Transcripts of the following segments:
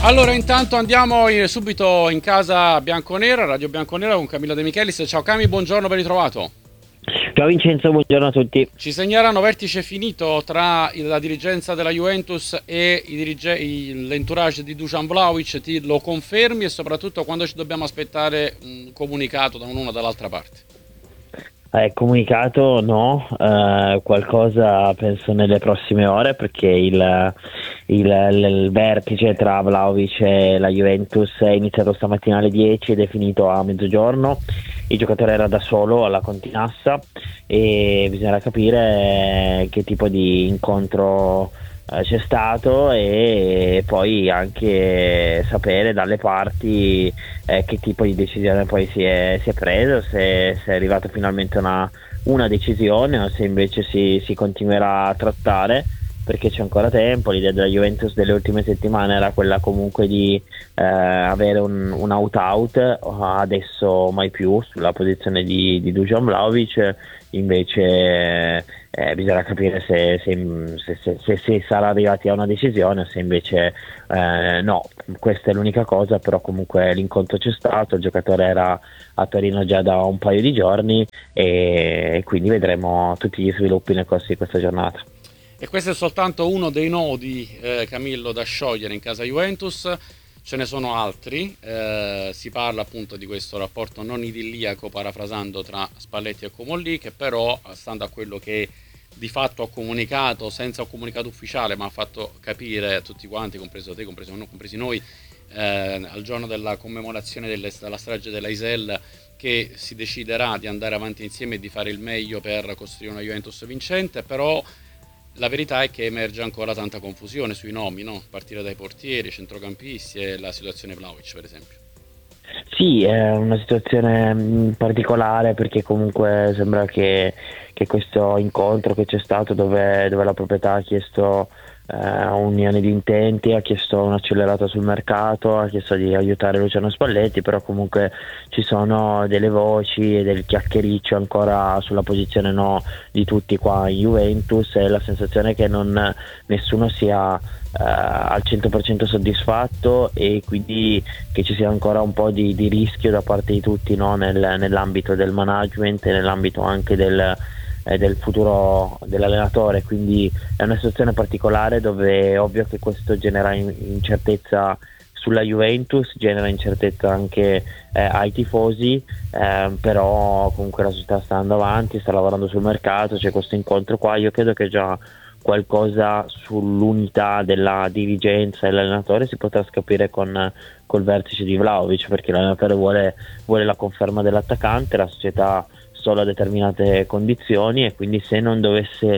Allora, intanto andiamo subito in casa bianconera, Radio Bianconera con Camilla De Michelis. Ciao Cami, buongiorno, ben ritrovato. Ciao Vincenzo, buongiorno a tutti. Ci segnalano vertice finito tra la dirigenza della Juventus e l'entourage di Dusan Vlahovic. Ti lo confermi e soprattutto quando ci dobbiamo aspettare un comunicato da un'una o dall'altra parte? Comunicato no, qualcosa penso nelle prossime ore, perché il vertice tra Vlahovic e la Juventus è iniziato stamattina alle 10 ed è finito a mezzogiorno. Il giocatore era da solo alla Continassa e bisognerà capire che tipo di incontro c'è stato, e poi anche sapere dalle parti che tipo di decisione poi si è preso, se è arrivata finalmente una decisione o se invece si continuerà a trattare, perché c'è ancora tempo. L'idea della Juventus delle ultime settimane era quella comunque di avere un out-out, adesso mai più sulla posizione di Dusan Vlahovic. Invece bisogna capire se sarà arrivati a una decisione o se invece no. Questa è l'unica cosa, però comunque l'incontro c'è stato, il giocatore era a Torino già da un paio di giorni e quindi vedremo tutti gli sviluppi nel corso di questa giornata. E questo è soltanto uno dei nodi, Camillo, da sciogliere in casa Juventus. Ce ne sono altri, si parla appunto di questo rapporto non idilliaco, parafrasando, tra Spalletti e Comolli, che però, stando a quello che di fatto ha comunicato, senza un comunicato ufficiale, ma ha fatto capire a tutti quanti, compreso te, compresi noi, al giorno della commemorazione della strage dell'Aisel, che si deciderà di andare avanti insieme e di fare il meglio per costruire una Juventus vincente. Però la verità è che emerge ancora tanta confusione sui nomi, no? A partire dai portieri, centrocampisti e la situazione Vlahovic, per esempio. Sì, è una situazione particolare, perché comunque sembra che questo incontro che c'è stato, dove la proprietà ha chiesto unione di intenti, ha chiesto un'accelerata sul mercato, ha chiesto di aiutare Luciano Spalletti, però comunque ci sono delle voci e del chiacchiericcio ancora sulla posizione no di tutti qua in Juventus, e la sensazione è che nessuno sia al 100% soddisfatto, e quindi che ci sia ancora un po' di rischio da parte di tutti, no? Nell'ambito del management e nell'ambito anche del futuro dell'allenatore. Quindi è una situazione particolare, dove è ovvio che questo genera incertezza sulla Juventus, genera incertezza anche ai tifosi, però comunque la società sta andando avanti, sta lavorando sul mercato, c'è questo incontro qua. Io credo che già qualcosa sull'unità della dirigenza e dell'allenatore si potrà capire col vertice di Vlahovic, perché l'allenatore vuole la conferma dell'attaccante, la società solo a determinate condizioni, e quindi se non dovesse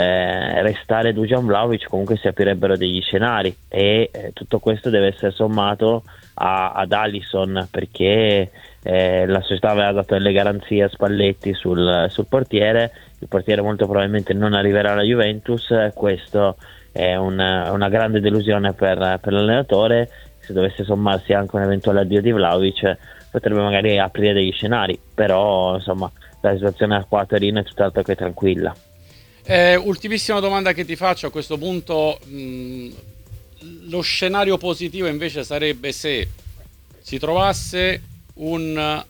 restare Dusan Vlahovic comunque si aprirebbero degli scenari, e tutto questo deve essere sommato ad Alisson, perché la società aveva dato delle garanzie a Spalletti sul portiere. Il portiere molto probabilmente non arriverà alla Juventus, questo è una grande delusione per l'allenatore. Se dovesse sommarsi anche un eventuale addio di Vlahovic, potrebbe magari aprire degli scenari, però insomma la situazione qua a Torino è tutt'altro che tranquilla. Ultimissima domanda che ti faccio a questo punto, lo scenario positivo invece sarebbe se si trovasse un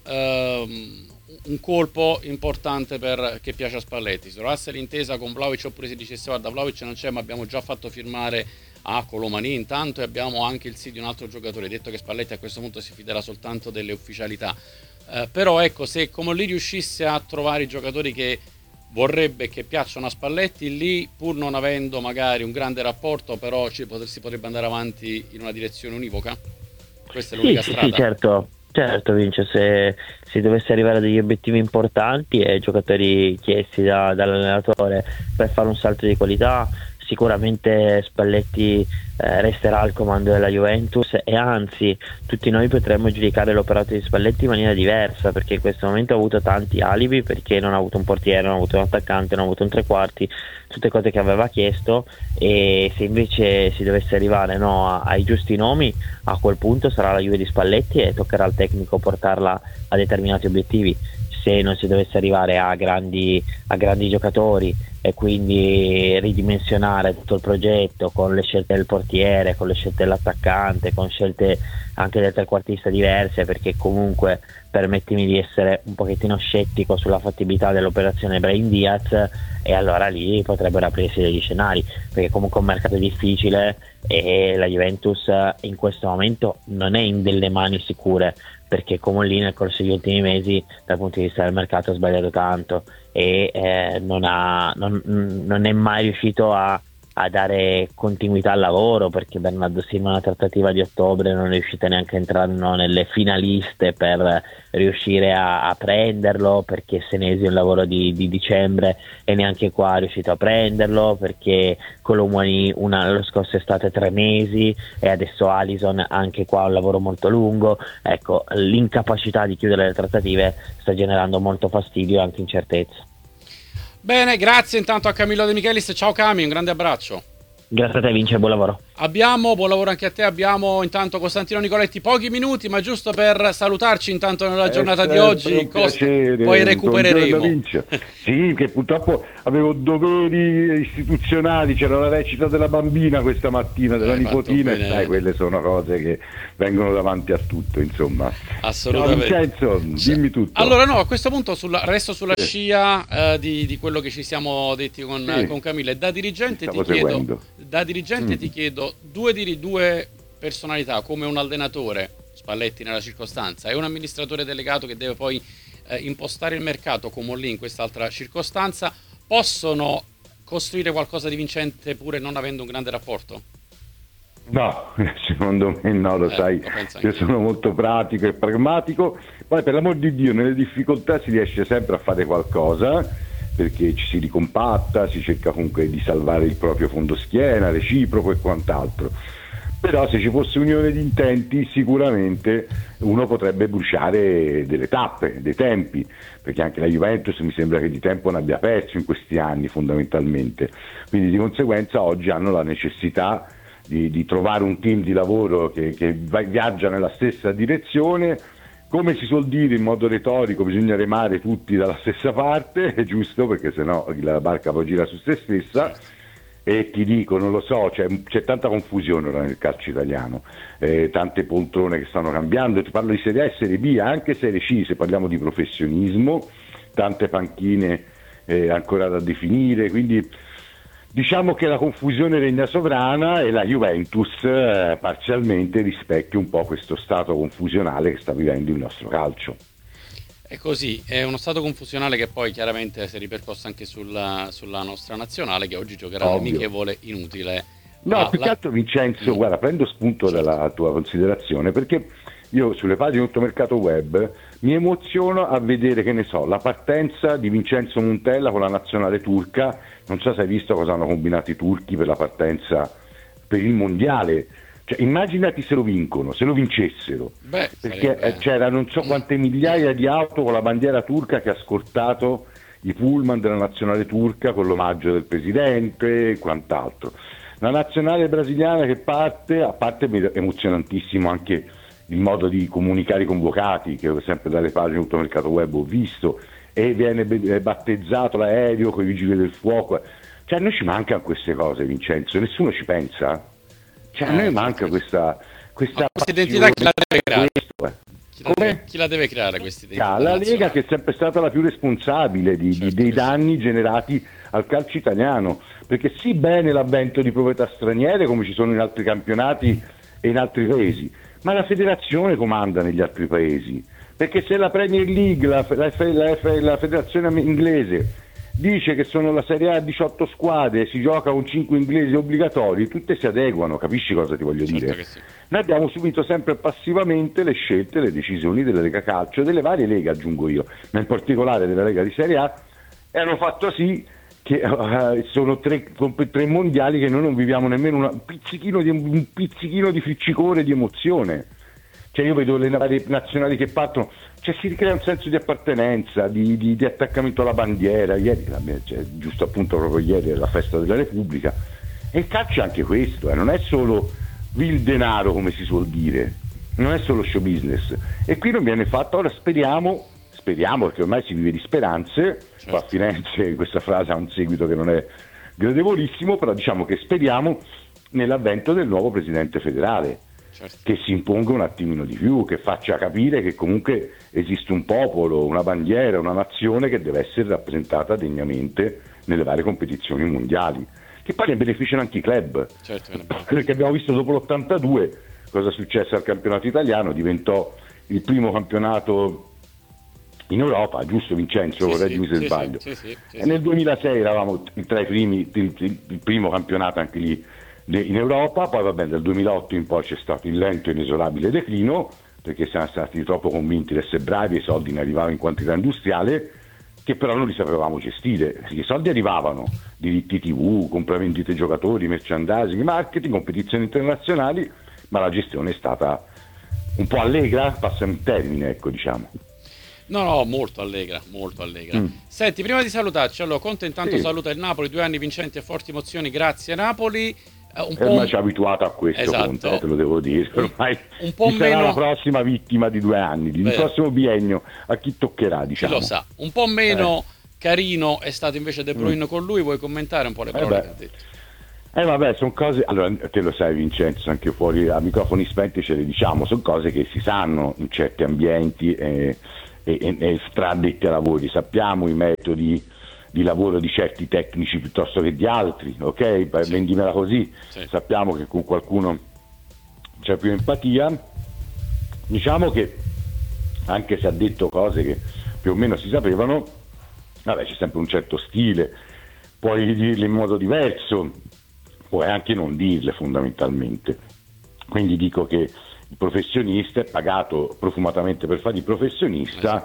colpo importante che piace a Spalletti, si trovasse l'intesa con Vlahovic, oppure si dicesse guarda, Vlahovic non c'è ma abbiamo già fatto firmare a Colomani intanto e abbiamo anche il sì di un altro giocatore. Detto che Spalletti a questo punto si fiderà soltanto delle ufficialità, però ecco, se come lì riuscisse a trovare i giocatori che vorrebbe, che piacciono a Spalletti, lì pur non avendo magari un grande rapporto, però si potrebbe andare avanti in una direzione univoca. Questa è l'unica strada. Sì, certo Vince, se si dovesse arrivare a degli obiettivi importanti e giocatori chiesti dall'allenatore per fare un salto di qualità, sicuramente Spalletti resterà al comando della Juventus, e anzi tutti noi potremmo giudicare l'operato di Spalletti in maniera diversa, perché in questo momento ha avuto tanti alibi, perché non ha avuto un portiere, non ha avuto un attaccante, non ha avuto un tre quarti, tutte cose che aveva chiesto. E se invece si dovesse arrivare ai giusti nomi, a quel punto sarà la Juve di Spalletti e toccherà al tecnico portarla a determinati obiettivi. Ci se non si dovesse arrivare a grandi giocatori e quindi ridimensionare tutto il progetto con le scelte del portiere, con le scelte dell'attaccante, con scelte anche del trequartista diverse, perché comunque permettimi di essere un pochettino scettico sulla fattibilità dell'operazione Brahim Diaz, e allora lì potrebbero aprirsi degli scenari, perché comunque è un mercato difficile e la Juventus in questo momento non è in delle mani sicure, perché come lì nel corso degli ultimi mesi dal punto di vista del mercato ha sbagliato tanto e non è mai riuscito a dare continuità al lavoro, perché Bernardo Silva una trattativa di ottobre non è riuscita neanche a entrare nelle finaliste per riuscire a prenderlo, perché Senesi un lavoro di dicembre e neanche qua è riuscito a prenderlo, perché Colomwani lo scorso estate 3 mesi e adesso Alisson anche qua un lavoro molto lungo. Ecco, l'incapacità di chiudere le trattative sta generando molto fastidio e anche incertezza. Bene, grazie intanto a Camillo De Michelis. Ciao Cami, un grande abbraccio. Grazie a te Vince, buon lavoro. Buon lavoro anche a te. Abbiamo intanto Costantino Nicoletti, pochi minuti, ma giusto per salutarci intanto nella giornata di oggi, poi recupereremo. Sì, che purtroppo avevo doveri istituzionali, c'era la recita della bambina questa mattina, della nipotina, e sai, quelle sono cose che vengono davanti a tutto, insomma. Assolutamente. No, Vincenzo, dimmi tutto. Allora no, a questo punto resto sulla scia di quello che ci siamo detti con Camille. Da dirigente ti chiedo due personalità, come un allenatore, Spalletti nella circostanza, e un amministratore delegato che deve poi impostare il mercato come lì in quest'altra circostanza, possono costruire qualcosa di vincente pure non avendo un grande rapporto? No, secondo me no, lo sai, io sono molto pratico e pragmatico. Poi per l'amor di Dio nelle difficoltà si riesce sempre a fare qualcosa, perché ci si ricompatta, si cerca comunque di salvare il proprio fondo schiena, reciproco e quant'altro. Però se ci fosse unione di intenti sicuramente uno potrebbe bruciare delle tappe, dei tempi, perché anche la Juventus mi sembra che di tempo ne abbia perso in questi anni fondamentalmente, quindi di conseguenza oggi hanno la necessità di trovare un team di lavoro che viaggia nella stessa direzione. Come si suol dire in modo retorico, bisogna remare tutti dalla stessa parte, è giusto, perché sennò la barca poi gira su se stessa. E ti dico, non lo so, c'è tanta confusione ora nel calcio italiano, tante poltrone che stanno cambiando, ti parlo di Serie A e Serie B, anche Serie C se parliamo di professionismo, tante panchine ancora da definire, quindi diciamo che la confusione regna sovrana e la Juventus parzialmente rispecchia un po' questo stato confusionale che sta vivendo il nostro calcio. È così, è uno stato confusionale che poi chiaramente si è ripercosso anche sulla nostra nazionale, che oggi giocherà l'amichevole inutile. No, più che altro Vincenzo, guarda, prendo spunto dalla tua considerazione, perché io sulle pagine di tutto mercato web mi emoziono a vedere, che ne so, la partenza di Vincenzo Montella con la nazionale turca. Non so se hai visto cosa hanno combinato i turchi per la partenza per il mondiale. Cioè, immaginati se lo vincono, se lo vincessero, perché c'era non so quante migliaia di auto con la bandiera turca che ha scortato i pullman della nazionale turca con l'omaggio del presidente e quant'altro. La nazionale brasiliana che parte, a parte emozionantissimo anche il modo di comunicare i convocati, che sempre dalle pagine di tutto mercato web ho visto, e viene battezzato l'aereo con i vigili del fuoco. Cioè a noi ci mancano queste cose, Vincenzo, nessuno ci pensa. Cioè a noi manca questa identità, chi la deve creare? Chi la deve creare questa identità? La Lega, che è sempre stata la più responsabile dei danni generati al calcio italiano, perché sì, bene l'avvento di proprietà straniere come ci sono in altri campionati e in altri paesi, ma la federazione comanda negli altri paesi, perché se la Premier League, la federazione inglese dice che sono la Serie A 18 squadre, si gioca con 5 inglesi obbligatori, tutte si adeguano, capisci cosa ti voglio dire? Sì. Noi abbiamo subito sempre passivamente le scelte, le decisioni della Lega Calcio, delle varie leghe aggiungo io, ma in particolare della Lega di Serie A, e hanno fatto sì che sono tre mondiali che noi non viviamo nemmeno un pizzichino di friccicore, di emozione. Cioè io vedo le varie nazionali che partono, cioè si ricrea un senso di appartenenza, di attaccamento alla bandiera. Ieri, giusto appunto proprio ieri, la festa della Repubblica. E il calcio è anche questo, non è solo il denaro come si suol dire, non è solo show business. E qui non viene fatto, ora speriamo speriamo, perché ormai si vive di speranze, certo. Qua a Firenze questa frase ha un seguito che non è gradevolissimo, però diciamo che speriamo nell'avvento del nuovo presidente federale, certo. Che si imponga un attimino di più, che faccia capire che comunque esiste un popolo, una bandiera, una nazione che deve essere rappresentata degnamente nelle varie competizioni mondiali, che poi ne beneficiano anche i club, certo, perché abbiamo visto dopo l'82 cosa successe al campionato italiano, diventò il primo campionato in Europa, giusto Vincenzo? Correggimi se sbaglio. E nel 2006 eravamo tra i primi, il primo campionato anche lì in Europa, poi va bene, dal 2008 in poi c'è stato il lento e inesorabile declino, perché siamo stati troppo convinti di essere bravi e i soldi ne arrivavano in quantità industriale, che però non li sapevamo gestire. I soldi arrivavano, diritti TV, compravendite giocatori, merchandising, marketing, competizioni internazionali, ma la gestione è stata un po' allegra, passami il termine, ecco, diciamo. No, molto allegra. Senti, prima di salutarci, allora Conte intanto saluta il Napoli, 2 anni vincenti e forti emozioni, grazie Napoli. Ormai ci ha abituato a questo, esatto. Conte, te lo devo dire, ormai un po' sarà meno la prossima vittima di 2 anni, il prossimo biennio, a chi toccherà, diciamo. Chi lo sa, un po' meno carino è stato invece De Bruyne con lui, vuoi commentare un po' le parole che ha detto? Vabbè, sono cose, allora te lo sai Vincenzo, anche fuori a microfoni spenti ce le diciamo, sono cose che si sanno in certi ambienti e tra addetti ai lavori, sappiamo i metodi di lavoro di certi tecnici piuttosto che di altri, ok? Sì. Vendimela così, sì. Sappiamo che con qualcuno c'è più empatia, diciamo che anche se ha detto cose che più o meno si sapevano, vabbè, c'è sempre un certo stile, puoi dirle in modo diverso, puoi anche non dirle fondamentalmente, quindi dico che il professionista è pagato profumatamente per fare il professionista,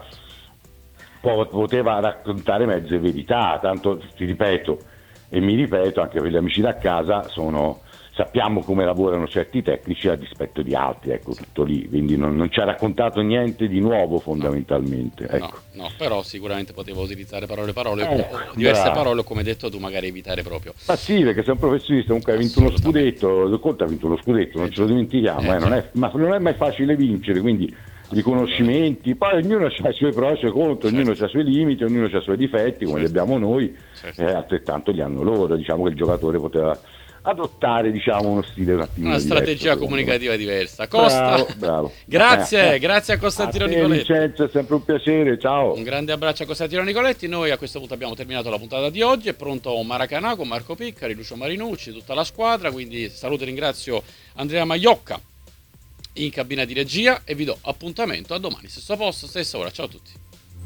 poteva raccontare mezze verità, tanto ti ripeto e mi ripeto anche per gli amici da casa, sappiamo come lavorano certi tecnici a dispetto di altri, ecco, tutto lì, quindi non ci ha raccontato niente di nuovo fondamentalmente. Ecco. No, però sicuramente poteva utilizzare diverse parole, o come hai detto tu magari evitare proprio. Ma sì, perché sei un professionista, comunque hai vinto uno scudetto, Conte ha vinto uno scudetto, non ce lo dimentichiamo, ma non è mai facile vincere, quindi riconoscimenti, poi ognuno ha i suoi pro e i suoi contro, ognuno ha i suoi limiti, ognuno ha i suoi difetti, come li abbiamo noi, altrettanto li hanno loro, diciamo che il giocatore poteva adottare, diciamo, uno stile un attimo una diverso, strategia comunicativa diversa. Costa, bravo. Grazie a Costantino Nicoletti. Vincenzo, è sempre un piacere, ciao. Un grande abbraccio a Costantino Nicoletti. Noi a questo punto abbiamo terminato la puntata di oggi, è pronto Maracanà con Marco Piccari, Lucio Marinucci, tutta la squadra, quindi saluto e ringrazio Andrea Maiocca in cabina di regia e vi do appuntamento a domani, stesso posto, stessa ora. Ciao a tutti.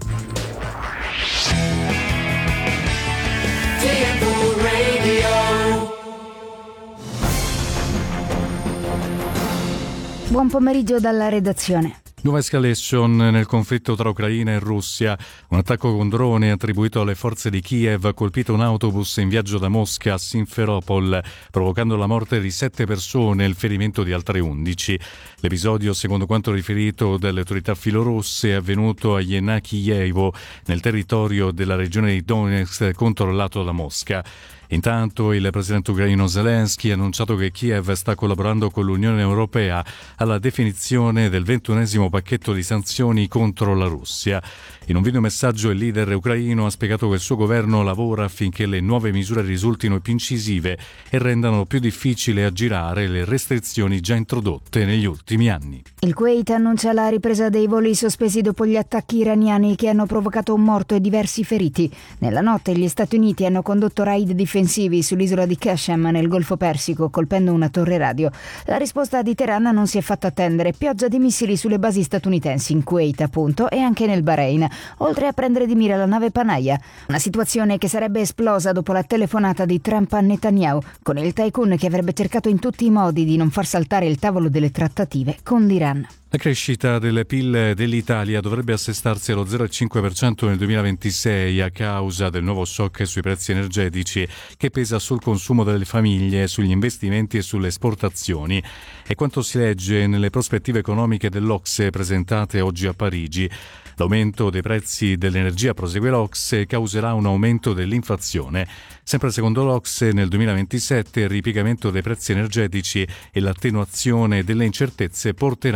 Buon pomeriggio dalla redazione. Nuova escalation nel conflitto tra Ucraina e Russia. Un attacco con drone attribuito alle forze di Kiev ha colpito un autobus in viaggio da Mosca a Simferopol, provocando la morte di 7 persone e il ferimento di altre 11. L'episodio, secondo quanto riferito dalle autorità filorusse, è avvenuto a Yenakiyevo, nel territorio della regione di Donetsk controllato da Mosca. Intanto il presidente ucraino Zelensky ha annunciato che Kiev sta collaborando con l'Unione Europea alla definizione del 21esimo pacchetto di sanzioni contro la Russia. In un videomessaggio il leader ucraino ha spiegato che il suo governo lavora affinché le nuove misure risultino più incisive e rendano più difficile aggirare le restrizioni già introdotte negli ultimi anni. Il Kuwait annuncia la ripresa dei voli sospesi dopo gli attacchi iraniani che hanno provocato un morto e diversi feriti. Nella notte gli Stati Uniti hanno condotto raid difensivi sull'isola di Qashem nel Golfo Persico, colpendo una torre radio. La risposta di Teheran non si è fatta attendere, pioggia di missili sulle basi statunitensi in Kuwait, appunto, e anche nel Bahrain, oltre a prendere di mira la nave Panaya. Una situazione che sarebbe esplosa dopo la telefonata di Trump a Netanyahu, con il tycoon che avrebbe cercato in tutti i modi di non far saltare il tavolo delle trattative con l'Iran. La crescita delle PIL dell'Italia dovrebbe assestarsi allo 0,5% nel 2026 a causa del nuovo shock sui prezzi energetici che pesa sul consumo delle famiglie, sugli investimenti e sulle esportazioni. È quanto si legge nelle prospettive economiche dell'Ocse presentate oggi a Parigi. L'aumento dei prezzi dell'energia, prosegue l'Ocse, causerà un aumento dell'inflazione. Sempre secondo l'Ocse, nel 2027 il ripiegamento dei prezzi energetici e l'attenuazione delle incertezze porteranno la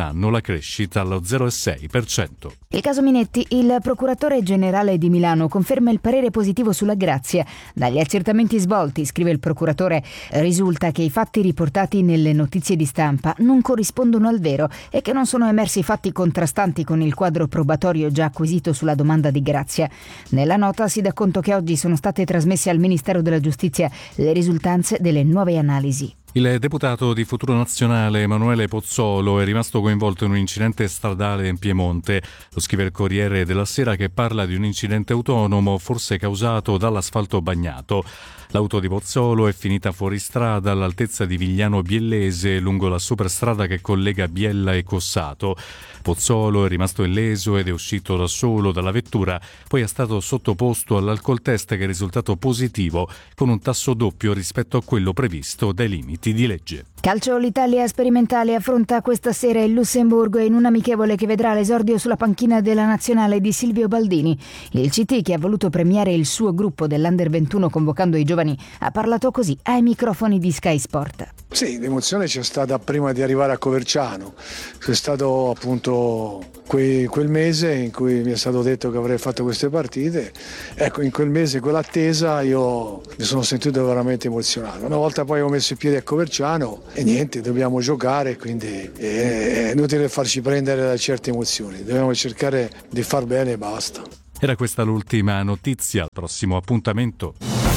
crescita allo 0,6%. Il caso Minetti, il procuratore generale di Milano conferma il parere positivo sulla grazia. Dagli accertamenti svolti, scrive il procuratore, risulta che i fatti riportati nelle notizie di stampa non corrispondono al vero e che non sono emersi fatti contrastanti con il quadro probatorio già acquisito sulla domanda di grazia. Nella nota si dà conto che oggi sono state trasmesse al Ministero della Giustizia le risultanze delle nuove analisi. Il deputato di Futuro Nazionale Emanuele Pozzolo è rimasto coinvolto in un incidente stradale in Piemonte. Lo scrive il Corriere della Sera, che parla di un incidente autonomo forse causato dall'asfalto bagnato. L'auto di Pozzolo è finita fuori strada all'altezza di Vigliano Biellese, lungo la superstrada che collega Biella e Cossato. Pozzolo è rimasto illeso ed è uscito da solo dalla vettura, poi è stato sottoposto all'alcol test che è risultato positivo, con un tasso doppio rispetto a quello previsto dai limiti di legge. Calcio, l'Italia sperimentale affronta questa sera il Lussemburgo in un amichevole che vedrà l'esordio sulla panchina della nazionale di Silvio Baldini. Il CT, che ha voluto premiare il suo gruppo dell'Under 21 convocando i giovani, ha parlato così ai microfoni di Sky Sport. Sì, l'emozione c'è stata prima di arrivare a Coverciano. C'è stato appunto quel mese in cui mi è stato detto che avrei fatto queste partite. Ecco, in quel mese, quell'attesa, io mi sono sentito veramente emozionato. Una volta poi ho messo i piedi a Coverciano e niente, dobbiamo giocare, quindi è inutile farci prendere da certe emozioni. Dobbiamo cercare di far bene e basta. Era questa l'ultima notizia. Al prossimo appuntamento.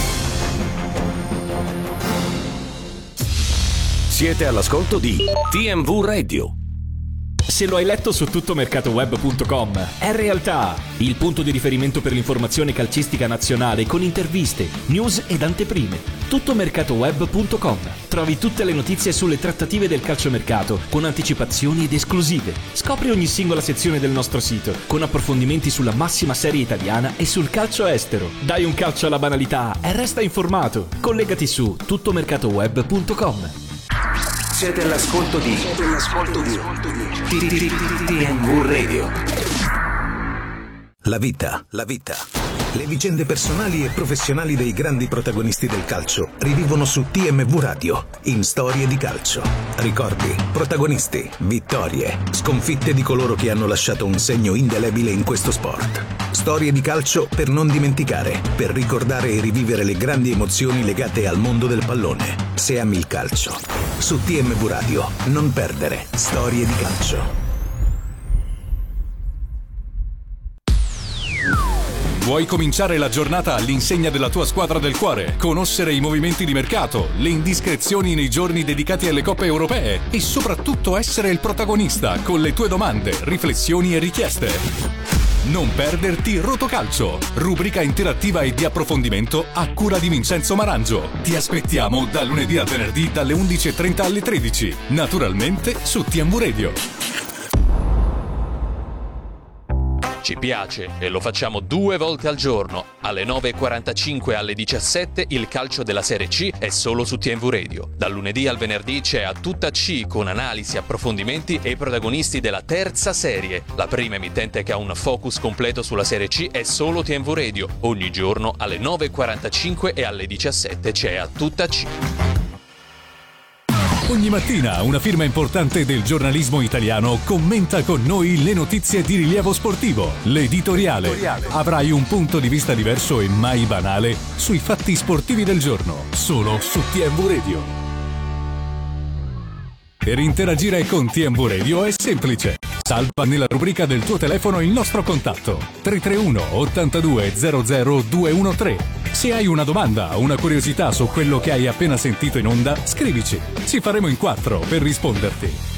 Siete all'ascolto di TMV Radio. Se lo hai letto su tuttomercatoweb.com, è realtà. Il punto di riferimento per l'informazione calcistica nazionale con interviste, news ed anteprime. Tuttomercatoweb.com. Trovi tutte le notizie sulle trattative del calciomercato con anticipazioni ed esclusive. Scopri ogni singola sezione del nostro sito con approfondimenti sulla massima serie italiana e sul calcio estero. Dai un calcio alla banalità e resta informato. Collegati su tuttomercatoweb.com. Siete all'ascolto di TMV Radio. La vita. Le vicende personali e professionali dei grandi protagonisti del calcio rivivono su TMV Radio in Storie di Calcio. Ricordi, protagonisti, vittorie, sconfitte di coloro che hanno lasciato un segno indelebile in questo sport. Storie di calcio per non dimenticare, per ricordare e rivivere le grandi emozioni legate al mondo del pallone. Se ami il calcio, su TMV Radio, non perdere Storie di Calcio. Vuoi cominciare la giornata all'insegna della tua squadra del cuore? Conoscere i movimenti di mercato, le indiscrezioni nei giorni dedicati alle coppe europee e soprattutto essere il protagonista con le tue domande, riflessioni e richieste. Non perderti Rotocalcio, rubrica interattiva e di approfondimento a cura di Vincenzo Marangio. Ti aspettiamo da lunedì a venerdì dalle 11:30 alle 13, naturalmente su TMV Radio. Ci piace e lo facciamo 2 volte al giorno, alle 9:45 e alle 17 il calcio della Serie C è solo su TMV Radio. Dal lunedì al venerdì c'è A Tutta C con analisi, approfondimenti e protagonisti della terza serie. La prima emittente che ha un focus completo sulla Serie C è solo TMV Radio. Ogni giorno alle 9:45 e alle 17 c'è A Tutta C. Ogni mattina una firma importante del giornalismo italiano commenta con noi le notizie di rilievo sportivo. L'editoriale. Avrai un punto di vista diverso e mai banale sui fatti sportivi del giorno, solo su TMV Radio. Per interagire con TMV Radio è semplice. Salva nella rubrica del tuo telefono il nostro contatto 331 82 00 213. Se hai una domanda o una curiosità su quello che hai appena sentito in onda, scrivici. Ci faremo in 4 per risponderti.